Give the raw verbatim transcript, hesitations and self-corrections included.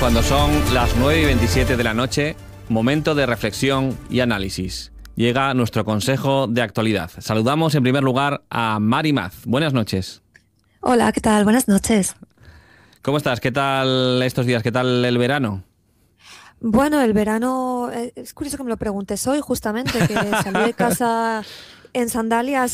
Cuando son las nueve y veintisiete de la noche, momento de reflexión y análisis. Llega nuestro consejo de actualidad. Saludamos en primer lugar a Mari Maz. Buenas noches. Hola, ¿qué tal? Buenas noches. ¿Cómo estás? ¿Qué tal estos días? ¿Qué tal el verano? Bueno, el verano, es curioso que me lo preguntes hoy, justamente, que salí de casa en sandalias